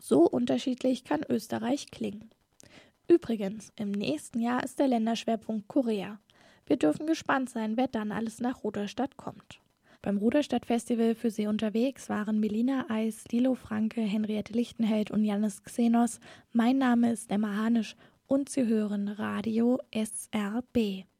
So unterschiedlich kann Österreich klingen. Übrigens, im nächsten Jahr ist der Länderschwerpunkt Korea. Wir dürfen gespannt sein, wer dann alles nach Ruderstadt kommt. Beim Ruderstadt-Festival für Sie unterwegs waren Melina Eis, Dilo Franke, Henriette Lichtenheld und Jannis Xenos. Mein Name ist Emma Hanisch und Sie hören Radio SRB.